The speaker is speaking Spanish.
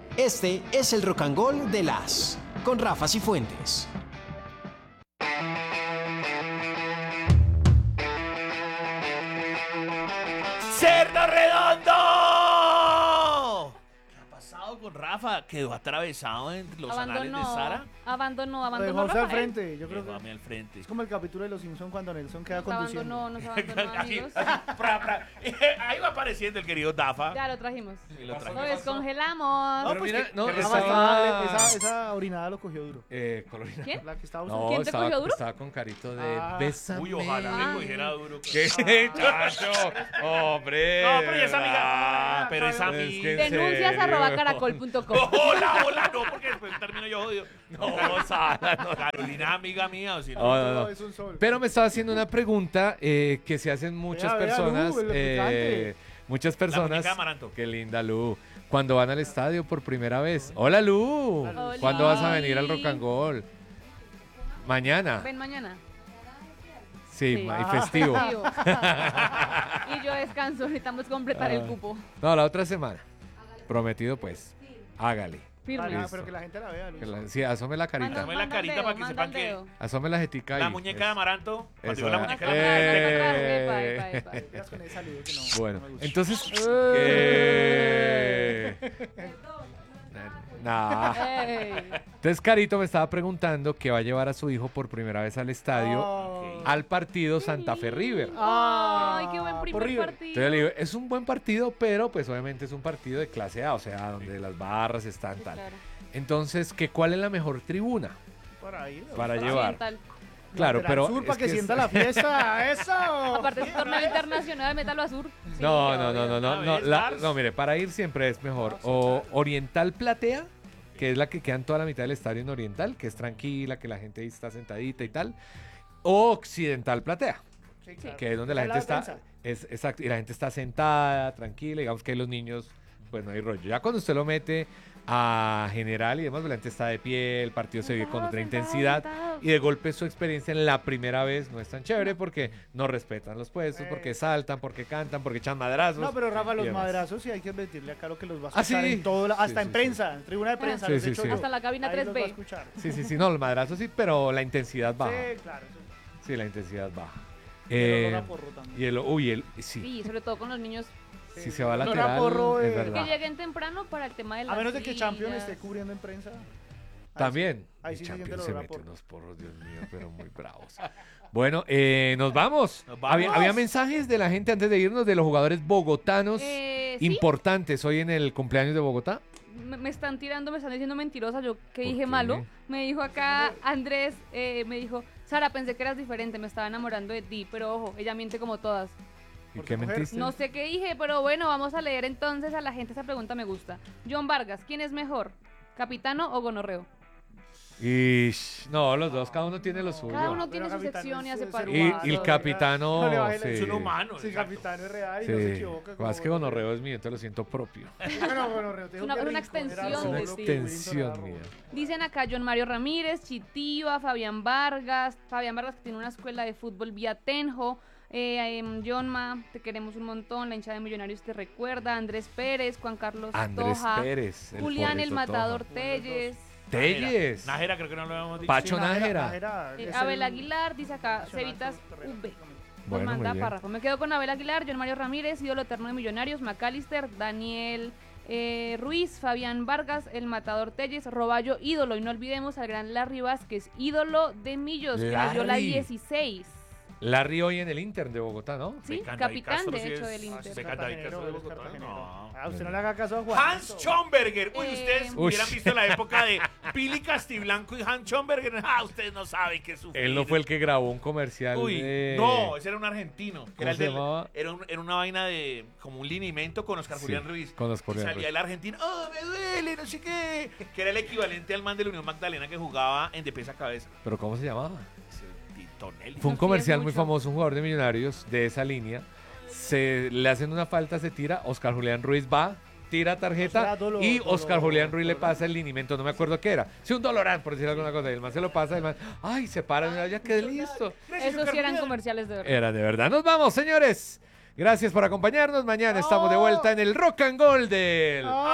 Este es el Rock and Roll de las con Rafa Cifuentes. ¡Cerdo Redondo! ¿Qué ha pasado con Rafa? Quedó atravesado entre los anales de Sara. Abandonó Lo dejó Rafael. al frente, yo creo Llegó a que mí al frente. es como el capítulo de Los Simpsons cuando Nelson queda Nos conduciendo. abandonó, amigos. Ahí va apareciendo el querido Dafa. Ya lo trajimos. Y lo Lo trajimos. descongelamos. Pero mira, no, Que estaba... esa orinada lo cogió duro. Colorina. ¿Quién? La que estaba usando. No, ¿Quién te cogió duro? estaba con carito de Ah. bésame. Uy, ojalá me cogiera duro. ¿Qué, chacho? ¡Hombre! No, pero ya es amiga. Pero es Es que amiga. en Denuncias serio. @caracol.com. Hola, no, porque después termino yo jodido. No, Sara, no. Carolina es amiga mía, o si no. No. Es un sol. Pero me estaba haciendo una pregunta que se hacen muchas Vea, personas. Lu, el replicante. Muchas La personas. muñeca de Amaranto. Qué linda Lu. Cuando van al estadio por primera vez. Hola Lu. Hola. ¿Cuándo vas a venir al Rock and Roll? Mañana. Ven mañana. Sí, Sí. y festivo. Festivo. Y yo descanso, necesitamos completar el cupo. No, la otra semana. Prometido pues. Hágale. Firme. Listo. Pero que la gente la vea, Luz. Sí, asome la carita. Dame la carita para que sepan que Asome la jetica ahí. la muñeca de Amaranto. Cuando Eso, digo la ah. muñeca Atrás, de atrás, Eh. epa. Veas con ese saludo que no. Bueno, no me gusta. entonces. Nah. Ey. Entonces, Carito me estaba preguntando que va a llevar a su hijo por primera vez al estadio Oh. al partido Santa Fe River. Ay, qué buen por primer River. partido. Entonces le digo, es un buen partido, pero pues obviamente es un partido de clase A, o sea, donde las barras están Sí, tal. claro. Entonces, ¿cuál es la mejor tribuna Para ir. para llevar? Oriental. Claro, pero Sur para es que que sienta es- la fiesta. ¡Eso! Aparte es un torneo internacional, métalo a sur. Sí, No, obvio. no, mire, para ir siempre es mejor o Oriental Platea, que es la que queda en toda la mitad del estadio en Oriental, que es tranquila, que la gente ahí está sentadita y tal, o Occidental Platea, Sí, claro. que es donde la Al gente lado está, de prensa. exacto, y la gente está sentada, tranquila, digamos que los niños, pues no hay rollo. Ya cuando usted lo mete a general y demás, la gente está de pie, el partido se vive con otra intensidad y de golpe su experiencia en la primera vez no es tan chévere porque no respetan los puestos, porque saltan, porque cantan, porque echan madrazos. No, pero Rafa, y los demás. madrazos sí hay que advertirle acá lo que los va a Ah, escuchar sí. en todo, Sí, hasta sí, en prensa, en tribuna de prensa. Sí, los sí, he hecho sí. yo. Hasta la cabina Ahí los va a 3B. escuchar. Sí, no, los madrazos sí, pero la intensidad baja. Sí, claro. Sí, la intensidad baja. Y el olor a porro también. Y sí, Sí, sobre todo con los niños si se va a El olor a lateral, porro, es que verdad. que lleguen temprano para el tema de las A menos de que Champion sillas. esté cubriendo en prensa. También. Ahí El sí se siente Champions el se olor a mete porro. unos porros, Dios mío, pero muy bravos. Bueno, nos vamos. Nos vamos. Había mensajes de la gente antes de irnos de los jugadores bogotanos ¿Sí? importantes hoy en el cumpleaños de Bogotá. Me están tirando, me están diciendo mentirosa, yo que ¿Por dije qué? malo. Me dijo acá Andrés, me dijo, Sara, pensé que eras diferente, me estaba enamorando de ti, pero ojo, ella miente como todas. ¿Y ¿Por qué qué mujer? mentiste? No sé qué dije, pero bueno, vamos a leer entonces a la gente esa pregunta me gusta. John Vargas, ¿quién es mejor? ¿Capitano o gonorreo? No, los dos, cada uno tiene lo suyo. Cada uno Pero tiene su capitano sección y es hace ser parte. humano. Y el capitano, No le baje la- sí. Es un humano. Sí, exacto. capitán es real y Sí. no se equivoca. Más que gonorreo es mío, entonces lo siento propio. Es una extensión de ti. Extensión mía. Dicen acá John Mario Ramírez, Chitiva, Fabián Vargas que tiene una escuela de fútbol vía Tenjo. Jonma, te queremos un montón, la hinchada de Millonarios te recuerda, Andrés Pérez, Juan Carlos Andrés Toja, Pérez. Julián el porrito Matador Toja. Telles, Telles. Nájera, creo que no lo habíamos dicho. Pacho Nájera. Abel Aguilar, dice acá, Cevitas V. Nos Bueno, muy manda bien. párrafo. Me quedo con Abel Aguilar, John Mario Ramírez, ídolo eterno de Millonarios, Macalister, Daniel Ruiz, Fabián Vargas, el Matador Telles, Roballo, ídolo. Y no olvidemos al gran Larry Vázquez, ídolo de Millos, que nos dio la Larry. 16. Larry hoy en el Inter de Bogotá, ¿no? Sí, Becán capitán Castro, de sí hecho es- del Inter. Becán David Castro de Bogotá, no. Usted no le haga caso a Juan. Hans Schomberger. Uy, Eh, ustedes Uy. hubieran visto la época de Pili Castiblanco y Hans Schomberger. Ustedes no saben qué sufrir. Él no fue el que grabó un comercial. Uy, de- no, ese era un argentino. Que era ¿Cómo se llamaba? era una vaina de como un linimento con Oscar Sí, Julián Ruiz. con Oscar Y Julián salía Ruiz. el argentino, oh, me duele, no sé qué. Que era el equivalente al man de la Unión Magdalena que jugaba en De Pesa Cabeza. ¿Pero cómo se llamaba? Tonelli. Fue un No, sí, comercial es muy mucho. famoso, un jugador de Millonarios de esa línea. Se le hacen una falta, se tira. Oscar Julián Ruiz va, tira tarjeta O sea, dolor, y dolor, Oscar Julián Ruiz le dolor. pasa el linimento. No me acuerdo qué era. Sí, un dolorán, por decir alguna cosa. Y el man se lo pasa. Y el man, ay, se para. Ya quedé listo. Esos sí eran comerciales de verdad. Era de verdad. Nos vamos, señores. Gracias por acompañarnos. Mañana estamos de vuelta en el Rock and Roll del...